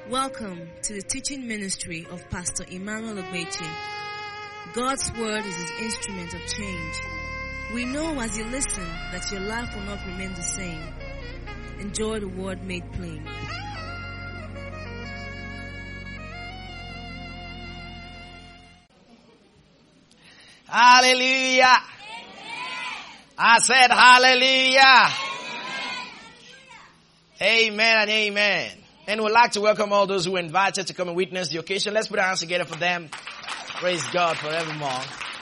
Welcome to the teaching ministry of Pastor Emmanuel Ogbeche. God's word is his instrument of change. We know as you listen that your life will not remain the same. Enjoy the word made plain. Hallelujah. Amen. I said hallelujah. Amen. Amen and amen. And we'd like to welcome all those who were invited to come and witness the occasion. Let's put our hands together for them. Praise God forevermore.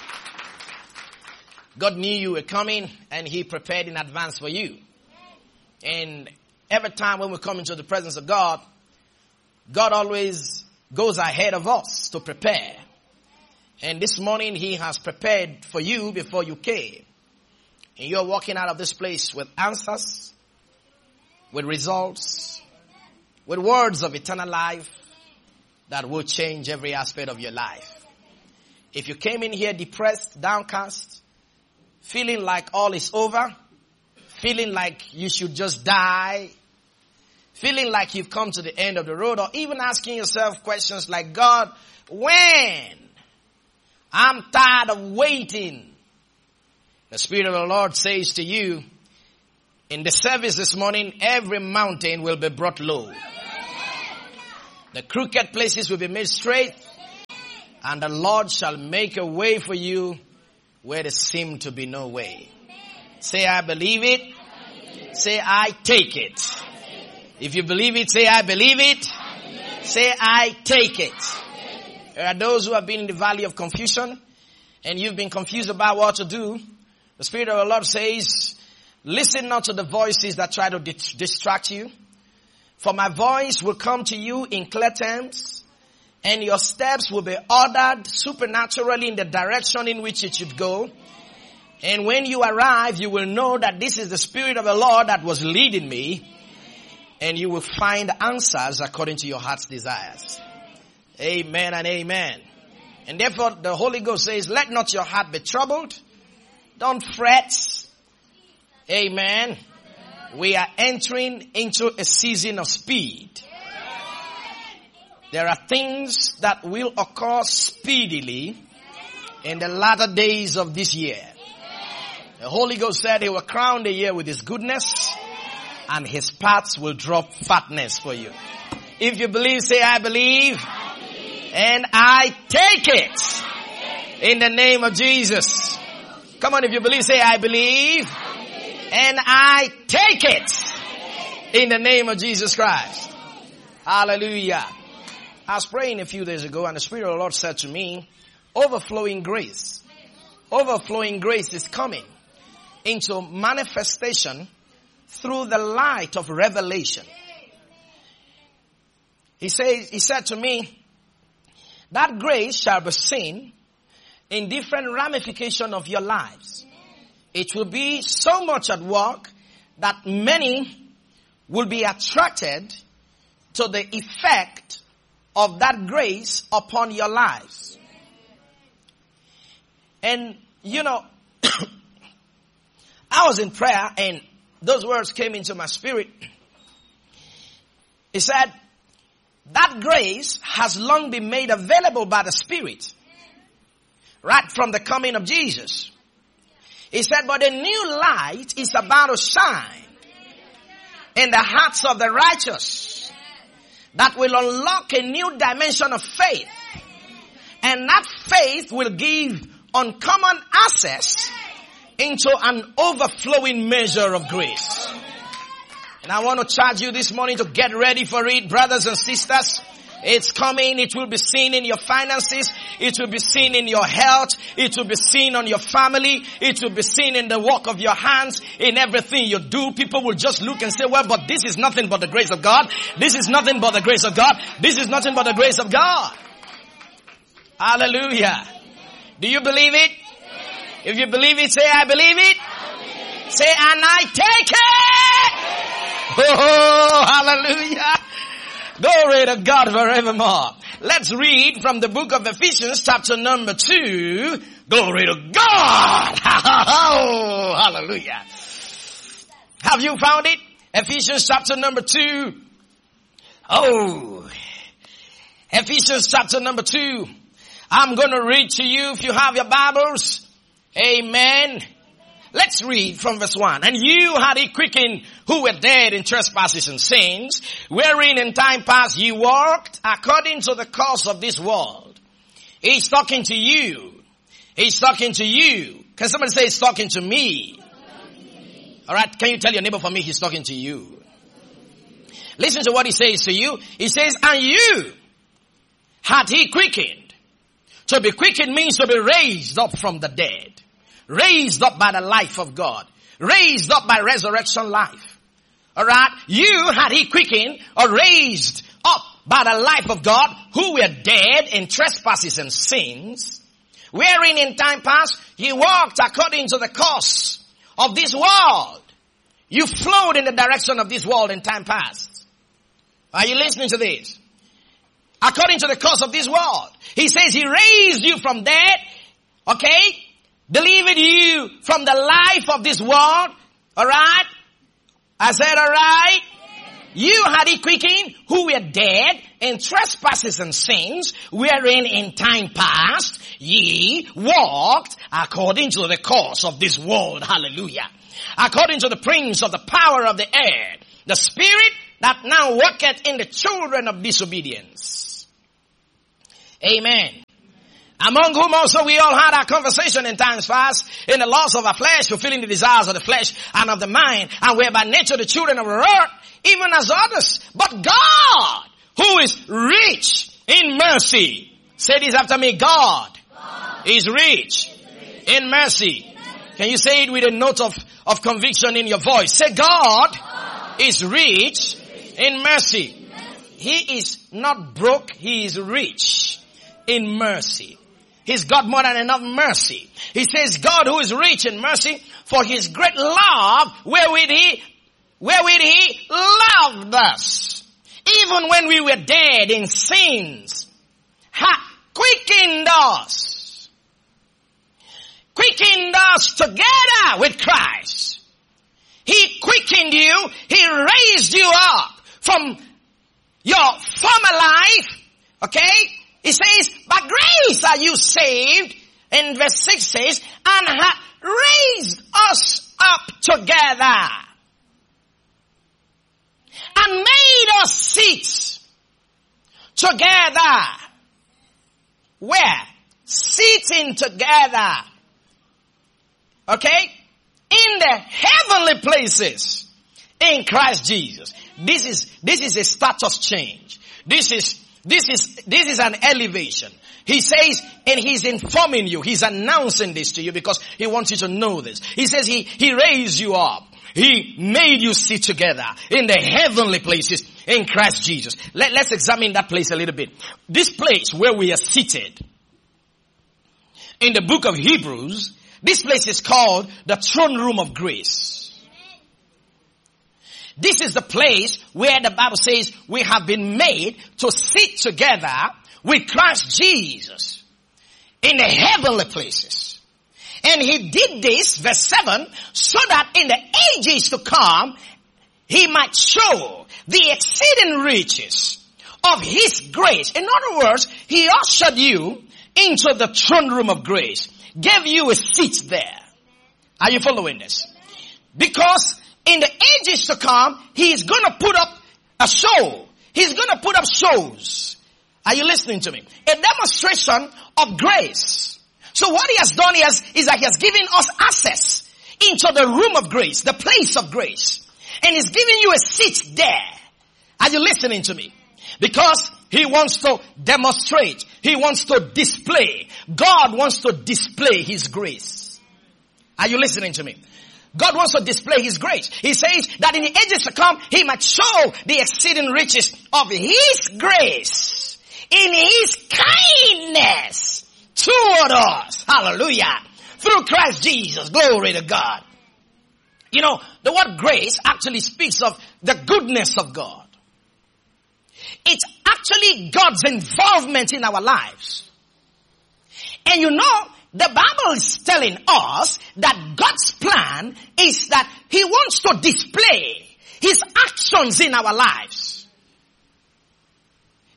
God knew you were coming and he prepared in advance for you. And every time when we come into the presence of God, God always goes ahead of us to prepare. And this morning he has prepared for you before you came. And you're walking out of this place with answers, with results, with words of eternal life that will change every aspect of your life. If you came in here depressed, downcast, feeling like all is over, feeling like you should just die, feeling like you've come to the end of the road, or even asking yourself questions like, God, when? I'm tired of waiting. The Spirit of the Lord says to you, in the service this morning, every mountain will be brought low. The crooked places will be made straight, and the Lord shall make a way for you where there seemed to be no way. Say, I believe it. Say, I take it. If you believe it, say, I believe it. Say, I take it. There are those who have been in the valley of confusion, and you've been confused about what to do. The Spirit of the Lord says, listen not to the voices that try to distract you. For my voice will come to you in clear terms, and your steps will be ordered supernaturally in the direction in which it should go. And when you arrive, you will know that this is the Spirit of the Lord that was leading me, and you will find answers according to your heart's desires. Amen and amen. And therefore the Holy Ghost says, let not your heart be troubled. Don't fret. Amen. We are entering into a season of speed. There are things that will occur speedily in the latter days of this year. The Holy Ghost said he will crown the year with his goodness, and his paths will drop fatness for you. If you believe, say, I believe. And I take it in the name of Jesus. Come on, if you believe, say, I believe. And I take it in the name of Jesus Christ. Hallelujah. I was praying a few days ago, and the Spirit of the Lord said to me, overflowing grace is coming into manifestation through the light of revelation. He said to me, that grace shall be seen in different ramifications of your lives. It will be so much at work that many will be attracted to the effect of that grace upon your lives. And, you know, I was in prayer and those words came into my spirit. He said, that grace has long been made available by the Spirit, right from the coming of Jesus. He said, but a new light is about to shine in the hearts of the righteous that will unlock a new dimension of faith. And that faith will give uncommon access into an overflowing measure of grace. And I want to charge you this morning to get ready for it, brothers and sisters. It's coming. It will be seen in your finances. It will be seen in your health. It will be seen on your family. It will be seen in the work of your hands. In everything you do, people will just look and say, well, but this is nothing but the grace of God. This is nothing but the grace of God. This is nothing but the grace of God. Hallelujah. Do you believe it? If you believe it, say, I believe it. Say, and I take it. Oh, hallelujah. Glory to God forevermore. Let's read from the book of Ephesians chapter number 2. Glory to God. Oh, hallelujah. Have you found it? Ephesians chapter number 2. Oh, Ephesians chapter number 2. I'm going to read to you if you have your Bibles. Amen. Let's read from verse 1. And you had he quickened who were dead in trespasses and sins, wherein in time past ye walked according to the course of this world. He's talking to you. He's talking to you. Can somebody say he's talking to me? Alright, can you tell your neighbor for me he's talking to you? Listen to what he says to you. He says, and you had he quickened. To be quickened means to be raised up from the dead. Raised up by the life of God. Raised up by resurrection life. Alright? You had he quickened or raised up by the life of God who were dead in trespasses and sins, wherein in time past ye walked according to the course of this world. You flowed in the direction of this world in time past. Are you listening to this? According to the course of this world. He says he raised you from dead. Okay? Delivered you from the life of this world. Alright? I said alright? You had he quickened who were dead in trespasses and sins, wherein in time past ye walked according to the course of this world. Hallelujah. According to the prince of the power of the air, the spirit that now worketh in the children of disobedience. Amen. Among whom also we all had our conversation in times past, in the loss of our flesh, fulfilling the desires of the flesh and of the mind, and were by nature the children of wrath, even as others. But God, who is rich in mercy, say this after me, God is rich in mercy. Can you say it with a note of conviction in your voice? Say, God is rich in mercy. He is not broke, he is rich in mercy. He's got more than enough mercy. He says, God who is rich in mercy, for his great love, wherewith he loved us, even when we were dead in sins, quickened us together with Christ. He quickened you. He raised you up from your former life. Okay? He says, by grace are you saved. In verse 6 says, and hath raised us up together. And made us sit together. Where? Sitting together. Okay? In the heavenly places. In Christ Jesus. This is a status change. This is an elevation. He says, and he's informing you, he's announcing this to you because he wants you to know this. He says he raised you up. He made you sit together in the heavenly places in Christ Jesus. Let's examine that place a little bit. This place where we are seated in the book of Hebrews, this place is called the throne room of grace. This is the place where the Bible says we have been made to sit together with Christ Jesus in the heavenly places. And he did this, verse 7, so that in the ages to come, he might show the exceeding riches of his grace. In other words, he ushered you into the throne room of grace, gave you a seat there. Are you following this? Because in the ages to come, he's going to put up a show. He's going to put up shows. Are you listening to me? A demonstration of grace. So what he has done is that he has given us access into the room of grace, the place of grace. And he's giving you a seat there. Are you listening to me? Because he wants to demonstrate. He wants to display. God wants to display his grace. Are you listening to me? God wants to display his grace. He says that in the ages to come, he might show the exceeding riches of his grace in his kindness toward us. Hallelujah. Through Christ Jesus. Glory to God. You know, the word grace actually speaks of the goodness of God. It's actually God's involvement in our lives. And you know, the Bible is telling us that God's plan is that he wants to display his actions in our lives.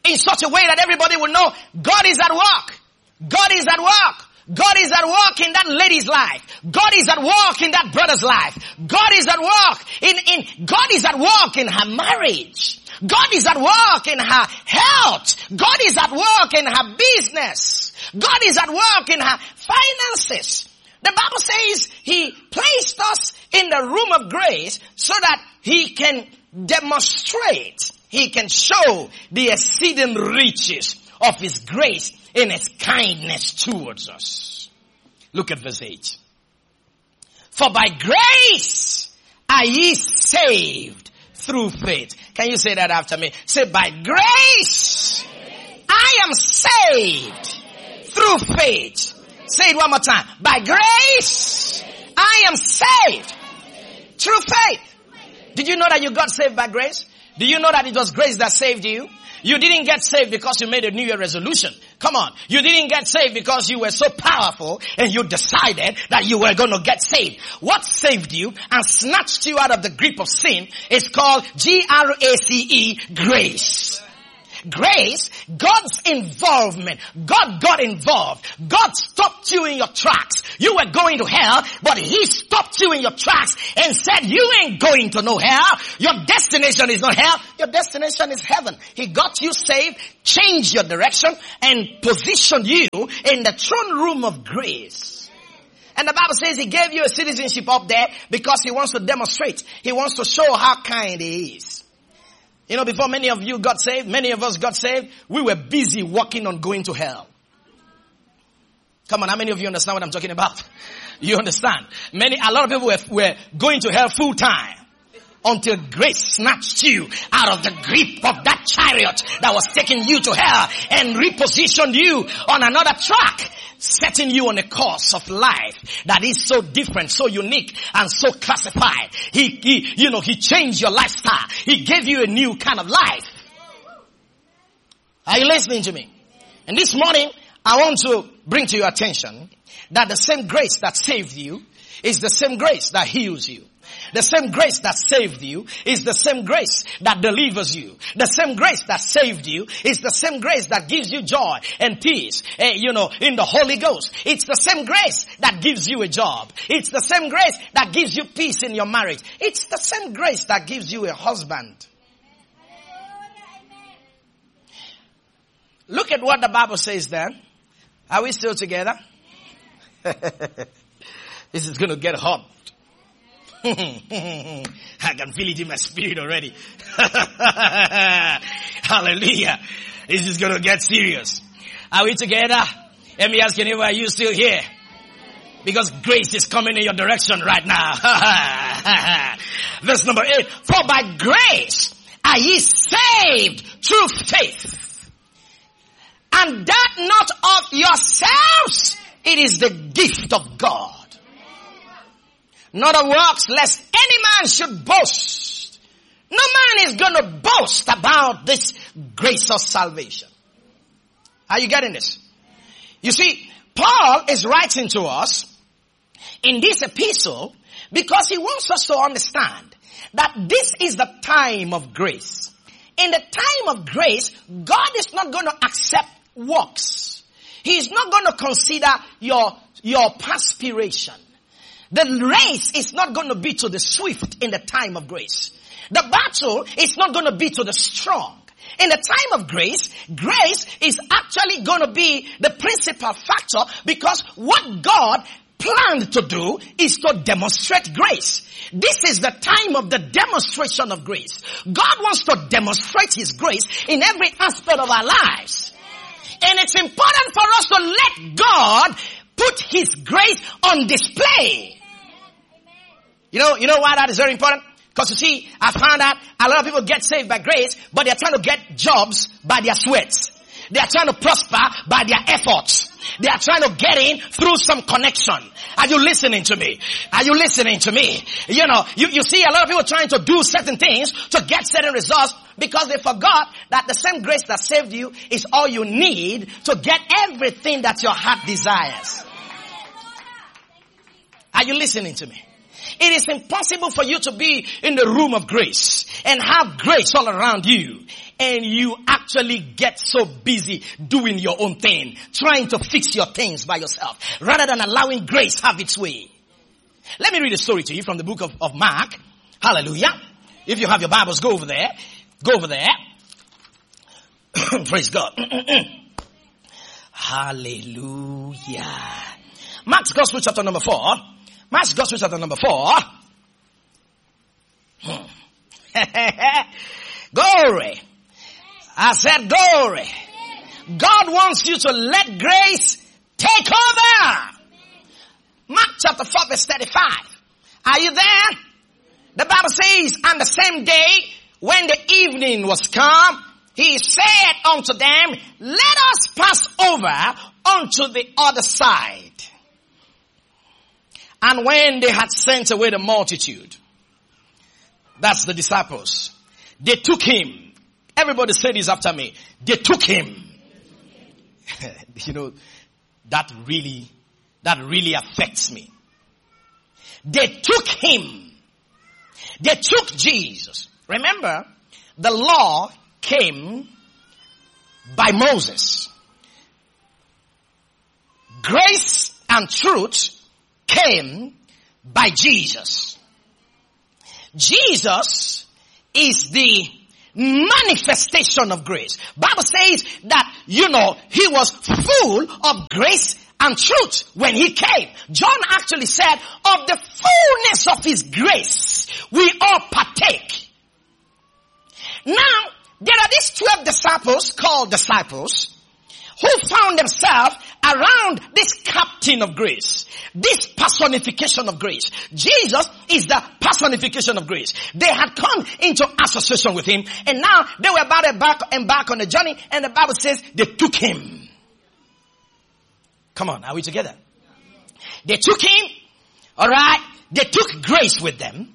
in such a way that everybody will know God is at work. God is at work. God is at work in that lady's life. God is at work in that brother's life. God is at work God is at work in her marriage. God is at work in her health. God is at work in her business. God is at work in her finances. The Bible says he placed us in the room of grace so that he can demonstrate, he can show the exceeding riches of his grace in his kindness towards us. Look at verse 8. For by grace are ye saved through faith. Can you say that after me? Say, by grace I am saved through faith. Say it one more time. By grace I am saved through faith. Did you know that you got saved by grace? Do you know that it was grace that saved you? You didn't get saved because you made a New Year resolution. Come on. You didn't get saved because you were so powerful and you decided that you were going to get saved. What saved you and snatched you out of the grip of sin is called Grace, grace. Grace, God's involvement. God got involved. God stopped you in your tracks. You were going to hell, but he stopped you in your tracks and said, you ain't going to no hell. Your destination is not hell. Your destination is heaven. He got you saved, changed your direction, and positioned you in the throne room of grace. And the Bible says he gave you a citizenship up there because he wants to demonstrate. He wants to show how kind he is. You know, before many of you got saved, many of us got saved, we were busy working on going to hell. Come on, how many of you understand what I'm talking about? You understand? A lot of people were going to hell full time until grace snatched you out of the grip of that chariot that was taking you to hell and repositioned you on another track, setting you on a course of life that is so different, so unique, and so classified. He changed your lifestyle. He gave you a new kind of life. Are you listening to me? And this morning, I want to bring to your attention that the same grace that saved you is the same grace that heals you. The same grace that saved you is the same grace that delivers you. The same grace that saved you is the same grace that gives you joy and peace, in the Holy Ghost. It's the same grace that gives you a job. It's the same grace that gives you peace in your marriage. It's the same grace that gives you a husband. Look at what the Bible says there. Are we still together? This is going to get hot. I can feel it in my spirit already. Hallelujah. This is going to get serious. Are we together? Let me ask you, are you still here? Because grace is coming in your direction right now. Verse number 8. For by grace are ye saved through faith. And that not of yourselves. It is the gift of God. Not of works, lest any man should boast. No man is going to boast about this grace of salvation. Are you getting this? You see, Paul is writing to us in this epistle because he wants us to understand that this is the time of grace. In the time of grace, God is not going to accept works. He is not going to consider your perspiration. The race is not going to be to the swift in the time of grace. The battle is not going to be to the strong. In the time of grace, grace is actually going to be the principal factor because what God planned to do is to demonstrate grace. This is the time of the demonstration of grace. God wants to demonstrate his grace in every aspect of our lives. And it's important for us to let God put his grace on display. You know why that is very important? Because you see, I found out a lot of people get saved by grace, but they're trying to get jobs by their sweats. They are trying to prosper by their efforts. They are trying to get in through some connection. Are you listening to me? Are you listening to me? You see a lot of people trying to do certain things to get certain results because they forgot that the same grace that saved you is all you need to get everything that your heart desires. Are you listening to me? It is impossible for you to be in the room of grace and have grace all around you and you actually get so busy doing your own thing, trying to fix your things by yourself, rather than allowing grace have its way. Let me read a story to you from the book of Mark. Hallelujah. If you have your Bibles, go over there. Go over there. Praise God. Hallelujah. Mark's Gospel chapter number 4. Mark's Gospel chapter number 4. Glory. I said glory. God wants you to let grace take over. Mark chapter 4 verse 35. Are you there? The Bible says, on the same day when the evening was come, he said unto them, let us pass over unto the other side. And when they had sent away the multitude, that's the disciples, they took him. Everybody say this after me. They took him. You know, that really affects me. They took him. They took Jesus. Remember, the law came by Moses. Grace and truth came by Jesus. Jesus is the manifestation of grace. Bible says that, he was full of grace and truth when he came. John actually said, of the fullness of his grace, we all partake. Now, there are these 12 disciples called disciples who found themselves around this captain of grace, this personification of grace. Jesus is the personification of grace. They had come into association with him, and now they were about to embark on a journey, and the Bible says they took him. Come on, are we together? They took him, alright, they took grace with them.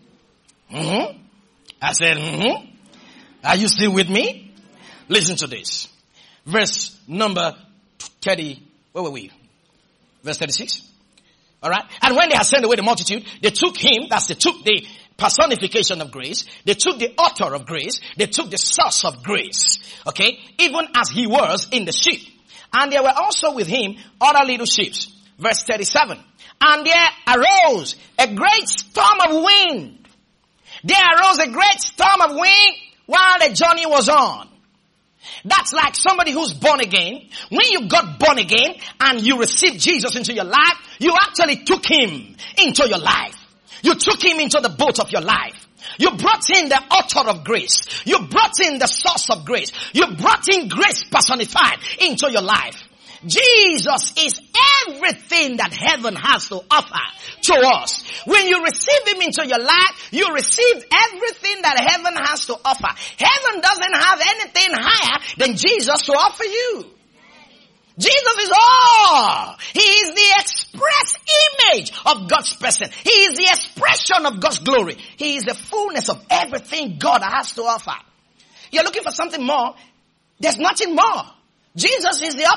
I said, Are you still with me? Listen to this. Verse number 30, where were we? Verse 36. Alright. And when they had sent away the multitude, they took him, they took the personification of grace, they took the author of grace, they took the source of grace. Okay. Even as he was in the ship. And there were also with him other little ships. Verse 37. And there arose a great storm of wind. There arose a great storm of wind while the journey was on. That's like somebody who's born again. When you got born again and you received Jesus into your life, you actually took him into your life. You took him into the boat of your life. You brought in the author of grace. You brought in the source of grace. You brought in grace personified into your life. Jesus is everything that heaven has to offer to us. When you receive him into your life, you receive everything that heaven has to offer. Heaven doesn't have anything higher than Jesus to offer you. Jesus is all. He is the express image of God's person. He is the expression of God's glory. He is the fullness of everything God has to offer. You're looking for something more. There's nothing more. Jesus is the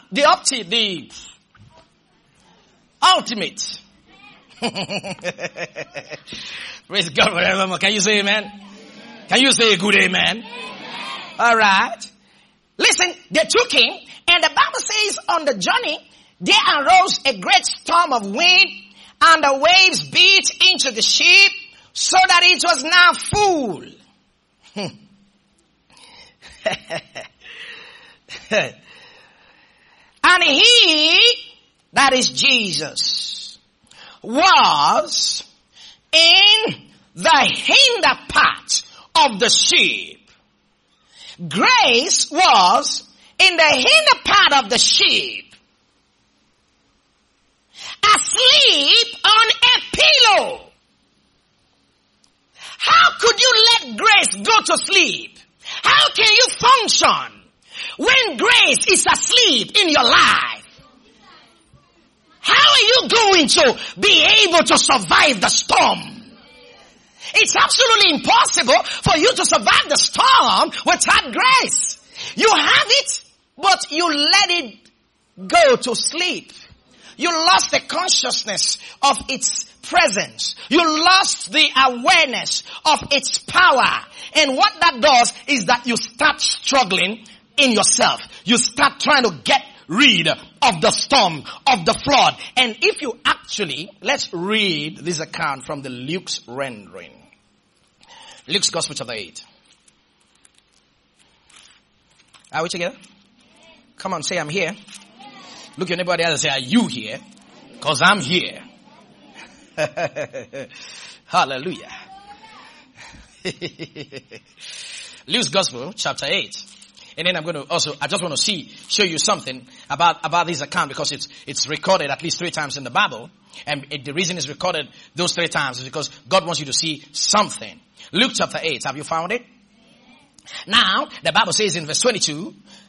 ultimate. Praise God forevermore. Can you say amen? Can you say a good amen? All right. Listen, they took him, and the Bible says on the journey, there arose a great storm of wind, and the waves beat into the ship, so that it was now full. And he, that is Jesus, was in the hinder part of the ship. Grace was in the hinder part of the ship, asleep on a pillow. How could you let grace go to sleep? How can you function when grace is asleep in your life? How are you going to be able to survive the storm? It's absolutely impossible for you to survive the storm without grace. You have it, but you let it go to sleep. You lost the consciousness of its presence. You lost the awareness of its power. And what that does is that you start struggling in yourself. You start trying to get rid of the storm, of the flood. And if you actually, let's read this account from the Luke's rendering. Luke's Gospel chapter 8. Are we together? Come on, say I'm here. Look at anybody else and say, are you here? Because I'm here. Hallelujah. Luke's Gospel chapter 8. And then I just want to show you something about this account, because it's recorded at least 3 times in the Bible. And the reason it's recorded those 3 times is because God wants you to see something. Luke chapter 8. Have you found it? Now, the Bible says in verse 22,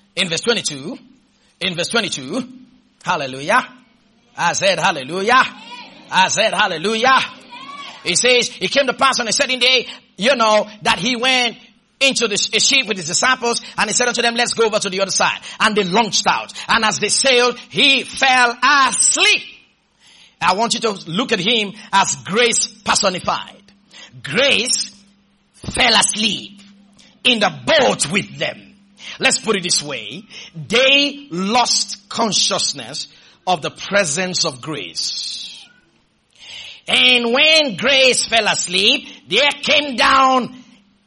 hallelujah. I said hallelujah. I said hallelujah. It says, it came to pass on a certain day, that he went into a ship with his disciples, and he said unto them, let's go over to the other side. And they launched out. And as they sailed, he fell asleep. I want you to look at him as grace personified. Grace fell asleep in the boat with them. Let's put it this way. They lost consciousness of the presence of grace. And when grace fell asleep, there came down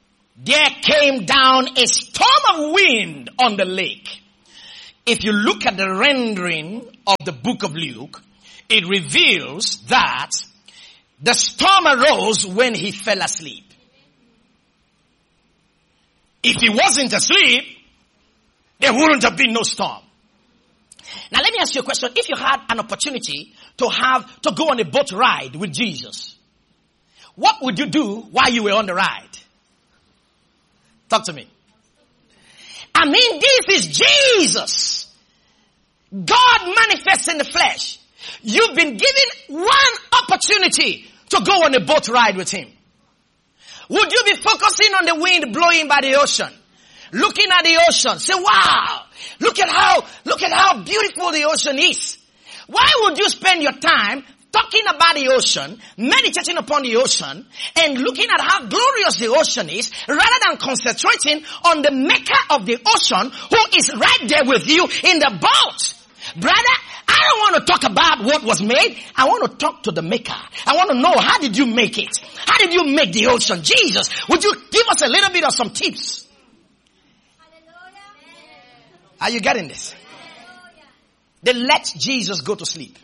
a storm of wind on the lake. If you look at the rendering of the book of Luke, it reveals that the storm arose when he fell asleep. If he wasn't asleep, there wouldn't have been no storm. Now let me ask you a question. If you had an opportunity to go on a boat ride with Jesus, what would you do while you were on the ride? Talk to me. I mean, this is Jesus. God manifests in the flesh. You've been given one opportunity to go on a boat ride with him. Would you be focusing on the wind blowing by the ocean? Looking at the ocean. Say, wow, look at how beautiful the ocean is. Why would you spend your time talking about the ocean, meditating upon the ocean, and looking at how glorious the ocean is, rather than concentrating on the maker of the ocean, who is right there with you in the boat? Brother, I don't want to talk about what was made. I want to talk to the maker. I want to know, how did you make it? How did you make the ocean? Jesus, would you give us a little bit of some tips? Are you getting this? They let Jesus go to sleep.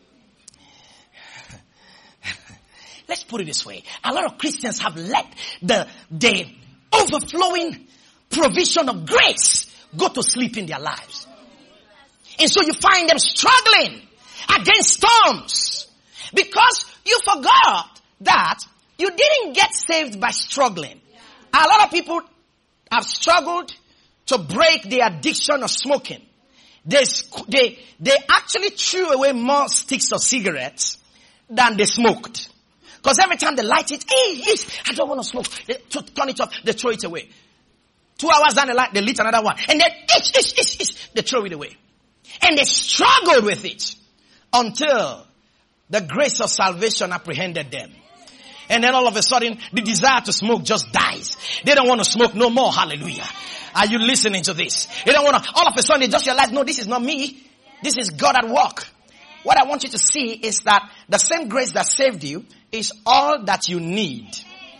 Let's put it this way. A lot of Christians have let the overflowing provision of grace go to sleep in their lives. And so you find them struggling against storms because you forgot that you didn't get saved by struggling. A lot of people have struggled to break the addiction of smoking. They actually threw away more sticks of cigarettes than they smoked. Because every time they light it, I don't want to smoke. They turn it off, they throw it away. 2 hours down the line, they lit another one. And then, they throw it away. And they struggled with it until the grace of salvation apprehended them. And then all of a sudden, the desire to smoke just dies. They don't want to smoke no more. Hallelujah. Are you listening to this? They don't want to, all of a sudden they just realize, no, this is not me. This is God at work. What I want you to see is that the same grace that saved you is all that you need.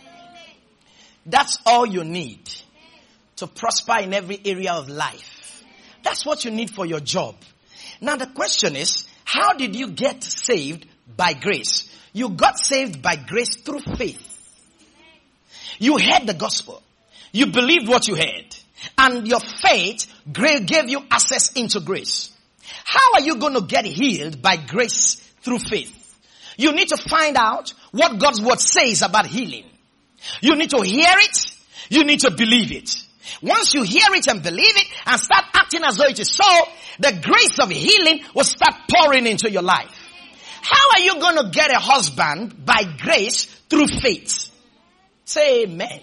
That's all you need to prosper in every area of life. That's what you need for your job. Now the question is, how did you get saved by grace? You got saved by grace through faith. You heard the gospel. You believed what you heard. And your faith gave you access into grace. How are you going to get healed by grace through faith? You need to find out what God's word says about healing. You need to hear it. You need to believe it. Once you hear it and believe it and start acting as though it is so, the grace of healing will start pouring into your life. How are you going to get a husband by grace through faith? Say amen.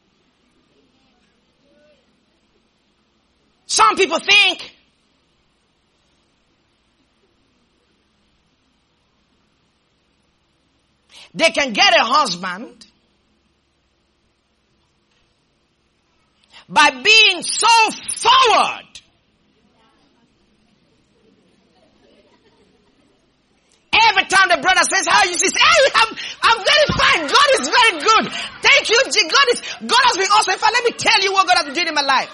Some people think They can get a husband by being so forward. Every time the brother says, how you say, hey, I'm very fine. God is very good. Thank you. God has been awesome. In fact, let me tell you what God has been doing in my life.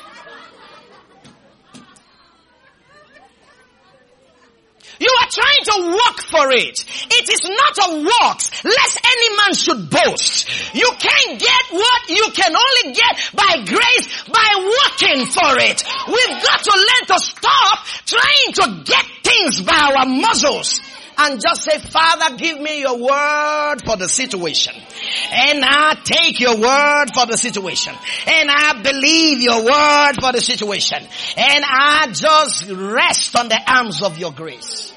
You are trying to work for it. It is not a works, lest any man should boast. You can't get what you can only get by grace, by working for it. We've got to learn to stop trying to get things by our muscles. And just say, Father, give me your word for the situation. And I take your word for the situation. And I believe your word for the situation. And I just rest on the arms of your grace.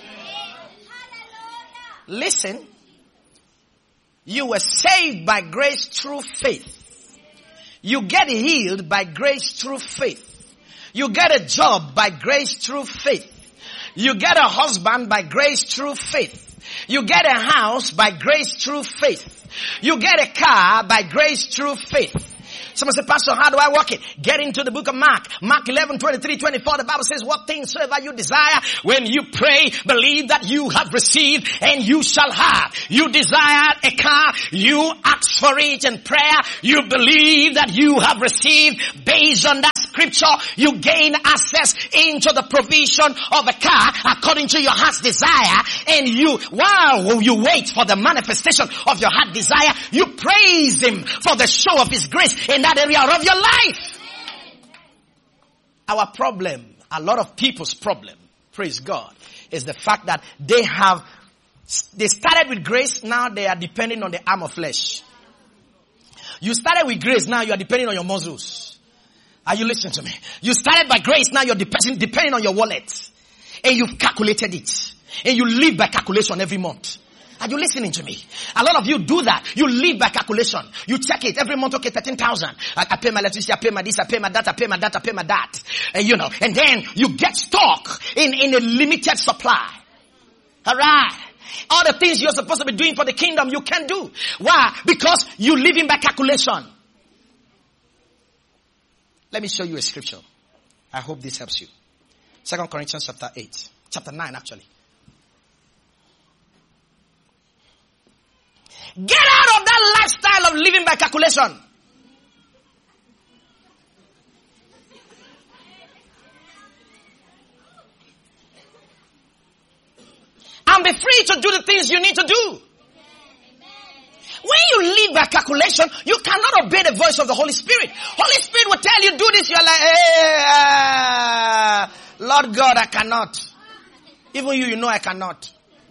Listen. You were saved by grace through faith. You get healed by grace through faith. You get a job by grace through faith. You get a husband by grace through faith. You get a house by grace through faith. You get a car by grace through faith. Someone said, Pastor, how do I work it? Get into the book of Mark. Mark 11, 23, 24. The Bible says, what things soever you desire, when you pray, believe that you have received and you shall have. You desire a car, you ask for it in prayer, you believe that you have received. Based on that scripture, you gain access into the provision of a car according to your heart's desire. And while you wait for the manifestation of your heart desire, you praise him for the show of his grace in that area of your life. Our problem, a lot of people's problem, praise God, is the fact that they started with grace, now they are depending on the arm of flesh. You started with grace, now you are depending on your muscles. Are you listening to me? You started by grace, now you're depending on your wallet. And you've calculated it. And you live by calculation every month. Are you listening to me? A lot of you do that. You live by calculation. You check it every month. Okay, 13,000. I pay my electricity, I pay my this, I pay my that, I pay my that, I pay my that. And then you get stuck in a limited supply. Alright. All the things you're supposed to be doing for the kingdom, you can't do. Why? Because you live in by calculation. Let me show you a scripture. I hope this helps you. 2 Corinthians chapter 9 actually. Get out of that lifestyle of living by calculation. And be free to do the things you need to do. When you live by calculation, you cannot obey the voice of the Holy Spirit. Holy Spirit will tell you do this. You're like, hey, Lord God, I cannot. Even you know I cannot.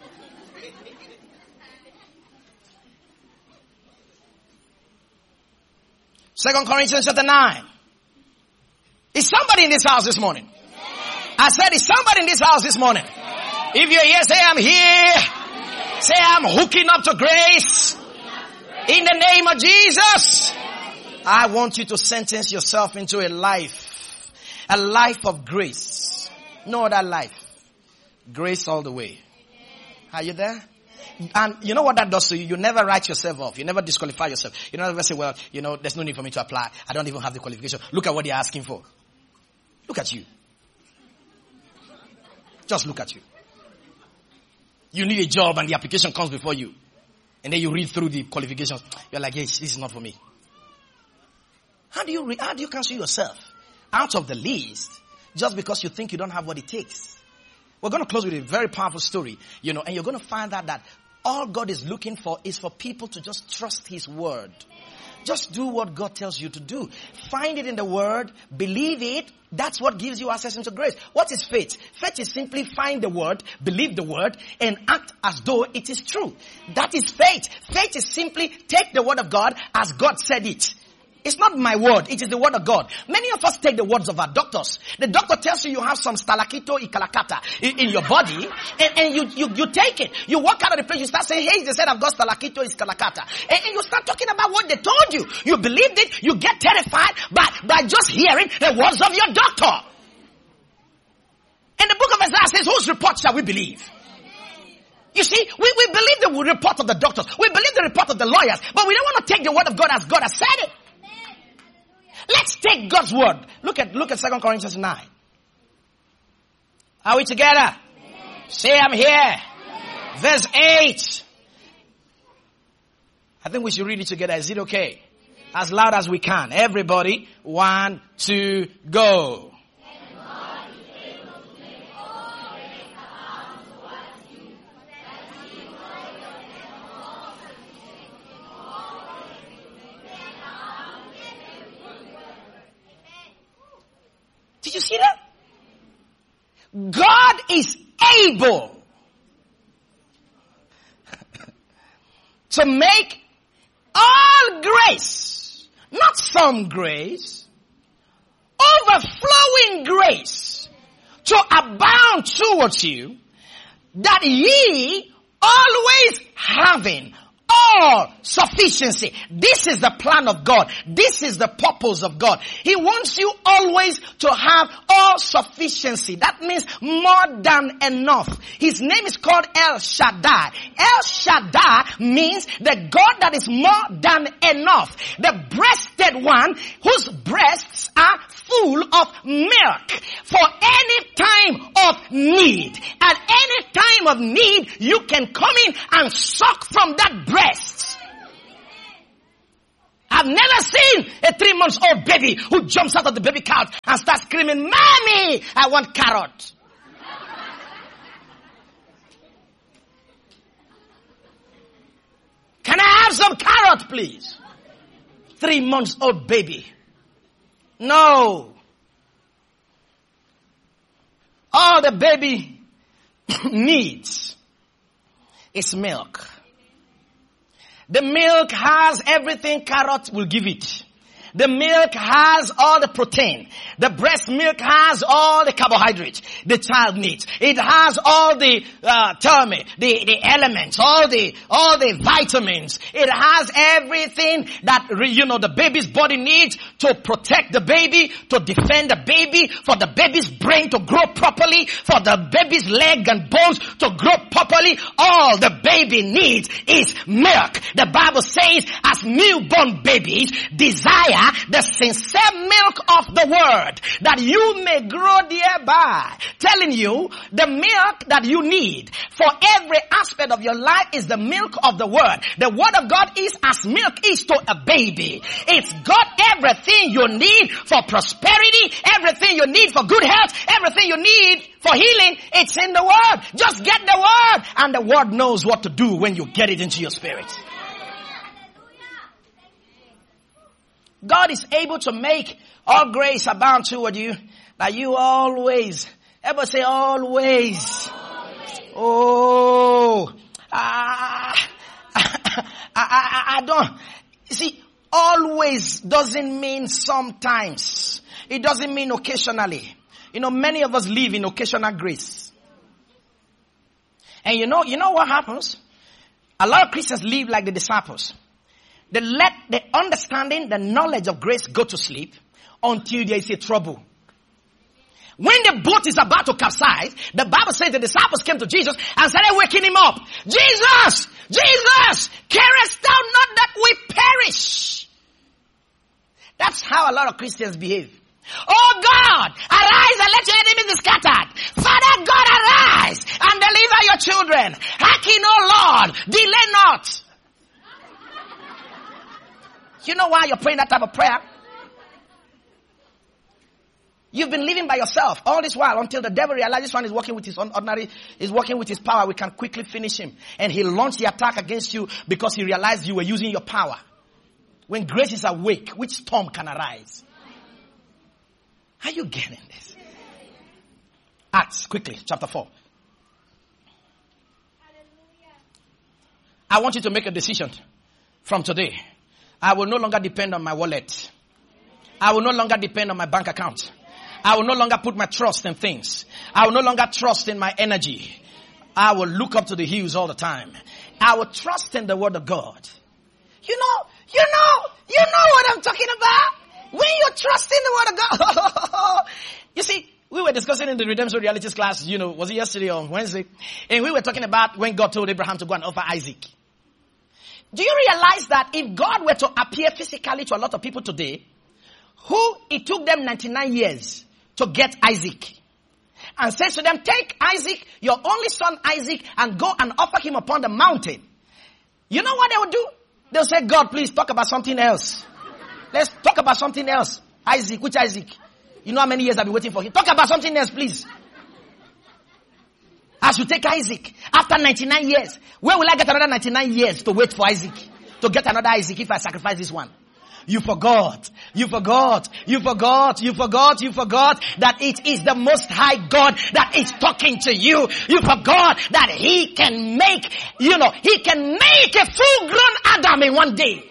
Second Corinthians chapter 9. Is somebody in this house this morning? I said, is somebody in this house this morning? If you're here, say I'm here. Say I'm hooking up to grace. In the name of Jesus. I want you to sentence yourself into a life of grace. No other life. Grace all the way. Are you there? And you know what that does to you? You never write yourself off. You never disqualify yourself. You never say, well, there's no need for me to apply. I don't even have the qualification. Look at what they're asking for. Look at you. Just look at you. You need a job and the application comes before you. And then you read through the qualifications. You're like, yes, this is not for me. How do you cancel yourself out of the list just because you think you don't have what it takes? We're going to close with a very powerful story, and you're going to find out that all God is looking for is for people to just trust His word. Just do what God tells you to do. Find it in the word, believe it. That's what gives you access into grace. What is faith? Faith is simply find the word, believe the word, and act as though it is true. That is faith. Faith is simply take the word of God as God said it. It's not my word, it is the word of God. Many of us take the words of our doctors. The doctor tells you have some stalakito ikalakata in your body, and you take it. You walk out of the place, you start saying, hey, they said I've got stalakito ikalakata. And you start talking about what they told you. You believed it, you get terrified by just hearing the words of your doctor. And the book of Isaiah says, whose report shall we believe? You see, we believe the report of the doctors. We believe the report of the lawyers. But we don't want to take the word of God as God has said it. Let's take God's word. Look at 2 Corinthians 9. Are we together? Say I'm here. Verse 8. I think we should read it together. Is it okay? As loud as we can. Everybody. 1, 2, go. Did you see that? God is able to make all grace, not some grace, overflowing grace, to abound towards you, that ye always having all sufficiency. This is the plan of God. This is the purpose of God. He wants you always to have all sufficiency. That means more than enough. His name is called El Shaddai. El Shaddai means the God that is more than enough. The breasted one whose breasts are full of milk for any time of need. At any time of need, you can come in and suck from that breast. I've never seen a 3-month-old baby who jumps out of the baby couch and starts screaming, "Mommy, I want carrot." Can I have some carrot, please? 3-month-old baby. No. All the baby needs is milk. The milk has everything carrot will give it. The milk has all the protein. The breast milk has all the carbohydrates the child needs. It has all the, the elements, all the vitamins. It has everything that, the baby's body needs to protect the baby, to defend the baby, for the baby's brain to grow properly, for the baby's leg and bones to grow properly. All the baby needs is milk. The Bible says, as newborn babies desire the sincere milk of the word, that you may grow thereby. Telling you, the milk that you need for every aspect of your life is the milk of the word. The word of God is as milk is to a baby. It's got everything you need for prosperity, everything you need for good health, everything you need for healing. It's in the word. Just get the word, and the word knows what to do when you get it into your spirit. God is able to make all grace abound toward you, that you always, ever say always. Oh, I don't, see, always doesn't mean sometimes. It doesn't mean occasionally. Many of us live in occasional grace. And you know what happens? A lot of Christians live like the disciples. They let the understanding, the knowledge of grace go to sleep until there is a trouble. When the boat is about to capsize, the Bible says the disciples came to Jesus and started waking him up. Jesus! Jesus! Carest thou not that we perish? That's how a lot of Christians behave. Oh God, arise and let your enemies be scattered. Father God, arise and deliver your children. Hearken, O Lord, delay not. You know why you're praying that type of prayer? You've been living by yourself all this while until the devil realizes this one is working with his is working with his power. We can quickly finish him. And he launched the attack against you because he realized you were using your power. When grace is awake, which storm can arise? Are you getting this? Acts, quickly, chapter 4. I want you to make a decision from today. I will no longer depend on my wallet. I will no longer depend on my bank account. I will no longer put my trust in things. I will no longer trust in my energy. I will look up to the hills all the time. I will trust in the word of God. You know what I'm talking about? When you trust in the word of God. You see, we were were discussing in the Redemption Realities class, was it yesterday or Wednesday? And we were talking about when God told Abraham to go and offer Isaac. Do you realize that if God were to appear physically to a lot of people today, it took them 99 years to get Isaac, and says to them, take Isaac, your only son Isaac, and go and offer him upon the mountain. You know what they would do? They'll say, God, please talk about something else. Let's talk about something else. Isaac, which Isaac? You know how many years I've been waiting for him? Talk about something else, please. I should take Isaac after 99 years. Where will I get another 99 years to wait for Isaac? To get another Isaac if I sacrifice this one? You forgot that it is the Most High God that is talking to you. You forgot that He can make a full-grown Adam in one day.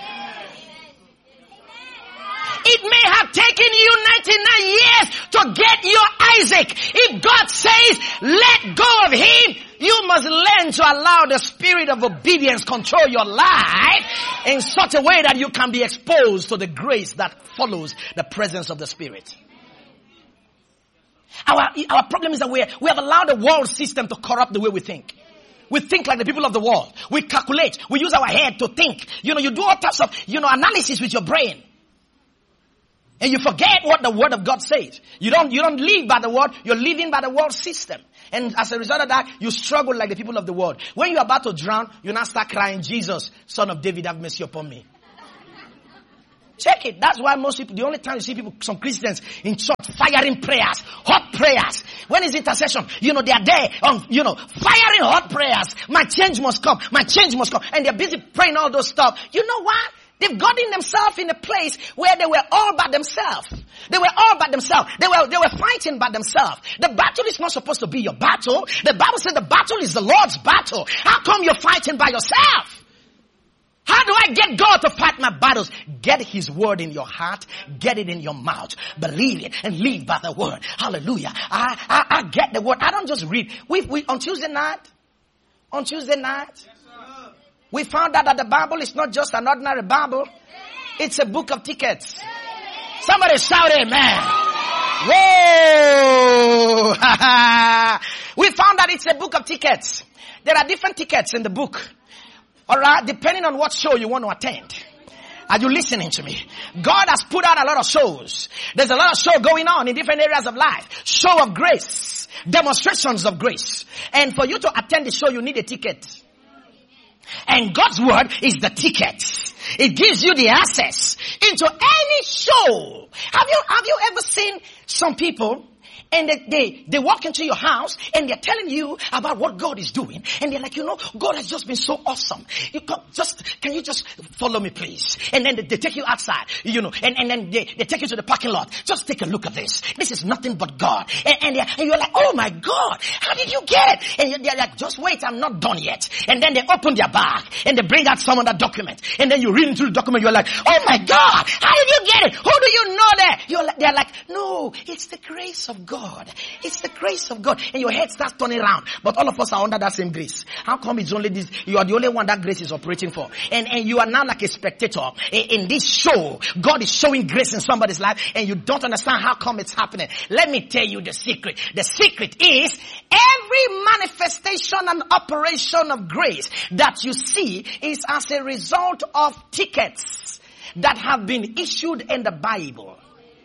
It may have taken you 99 years to get your Isaac. If God says, let go of him, you must learn to allow the spirit of obedience control your life in such a way that you can be exposed to the grace that follows the presence of the Spirit. Our problem is that we have allowed the world system to corrupt the way we think. We think like the people of the world. We calculate. We use our head to think. You do all types of, analysis with your brain. And you forget what the Word of God says. You don't live by the Word. You're living by the world system. And as a result of that, you struggle like the people of the world. When you're about to drown, you now start crying, Jesus, Son of David, have mercy upon me. Check it. That's why most people, the only time you see some Christians in church firing prayers, hot prayers. When is intercession? They are there on, firing hot prayers. My change must come. My change must come. And they're busy praying all those stuff. You know what? They've gotten themselves in a place where they were all by themselves. They were all by themselves. They were fighting by themselves. The battle is not supposed to be your battle. The Bible says the battle is the Lord's battle. How come you're fighting by yourself? How do I get God to fight my battles? Get His word in your heart. Get it in your mouth. Believe it and live by the word. Hallelujah. I get the word. I don't just read. We on Tuesday night, we found out that the Bible is not just an ordinary Bible. It's a book of tickets. Somebody shout amen. Whoa! We found that it's a book of tickets. There are different tickets in the book. Alright, depending on what show you want to attend. Are you listening to me? God has put out a lot of shows. There's a lot of show going on in different areas of life. Show of grace. Demonstrations of grace. And for you to attend the show, you need a ticket. And God's word is the ticket. It gives you the access into any show. Have you ever seen some people and they walk into your house and they're telling you about what God is doing, and they're like, God has just been so awesome. Can you just follow me, please? And then they take you outside, and then they take you to the parking lot. Just take a look at this. This is nothing but God. And you're like, oh my God, how did you get it? And they're like, just wait, I'm not done yet. And then they open their bag and they bring out some of that document. And then you read into the document, you're like, oh my God, how did you get it? Who do you know that? They're like, no, it's the grace of God. It's the grace of God. And your head starts turning around. But all of us are under that same grace. How come it's only this? You are the only one that grace is operating for. And you are now like a spectator in this show. God is showing grace in somebody's life and you don't understand how come it's happening. Let me tell you the secret. The secret is every manifestation and operation of grace that you see is as a result of tickets that have been issued in the Bible.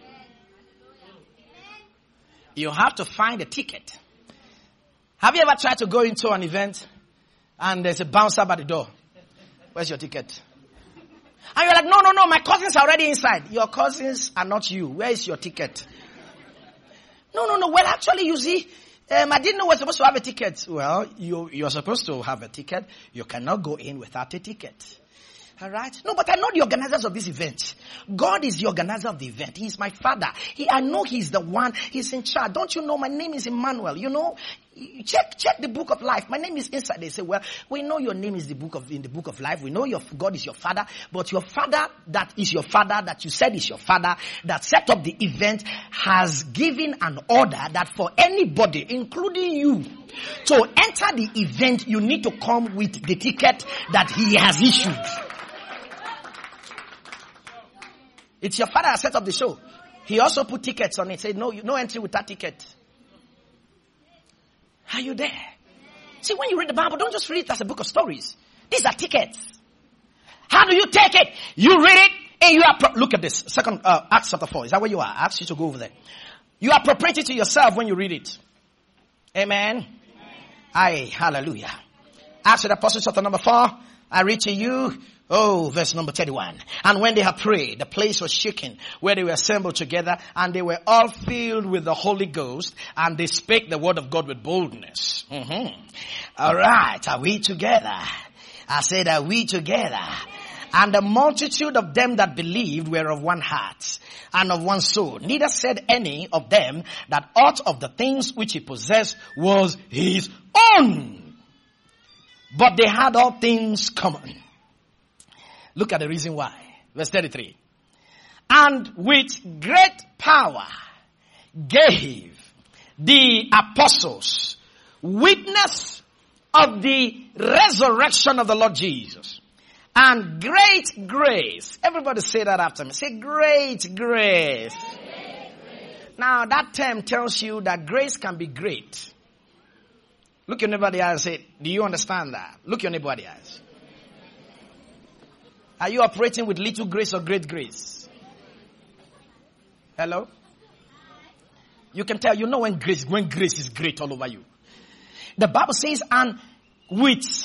You have to find a ticket. Have you ever tried to go into an event and there's a bouncer by the door? Where's your ticket? And you're like, no, my cousins are already inside. Your cousins are not you. Where is your ticket? No. Well, actually, you see, I didn't know we're supposed to have a ticket. Well, you're supposed to have a ticket. You cannot go in without a ticket. All right? No, but I know the organizers of this event. God is the organizer of the event. He's my father. I know He's the one. He's in charge. Don't you know my name is Emmanuel? Check the book of life. My name is inside. They say, well, we know your name is in the book of life. We know God is your father. But your father that is your father, that you said is your father, that set up the event, has given an order that for anybody, including you, to enter the event, you need to come with the ticket that He has issued. It's your father that set up the show. He also put tickets on it. He said, no entry without ticket. Are you there? See, when you read the Bible, don't just read it as a book of stories. These are tickets. How do you take it? You read it and you look at this. Acts chapter 4. Is that where you are? I asked you to go over there. You appropriate it to yourself when you read it. Amen. Aye, hallelujah. Acts of the Apostles chapter number 4. I read to you. Verse number 31. And when they had prayed, the place was shaken where they were assembled together, and they were all filled with the Holy Ghost, and they spake the word of God with boldness. All right. Are we together? I said, are we together? And the multitude of them that believed were of one heart and of one soul. Neither said any of them that aught of the things which he possessed was his own, but they had all things common. Look at the reason why. Verse 33. And with great power gave the apostles witness of the resurrection of the Lord Jesus. And great grace. Everybody say that after me. Say great grace. Now that term tells you that grace can be great. Look your neighbor in the eye and say, do you understand that? Look your neighbor in the eyes. Are you operating with little grace or great grace? Hello? You can tell, when grace is great all over you. The Bible says, and with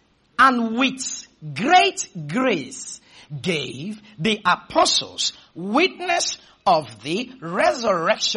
great grace gave the apostles witness of the resurrection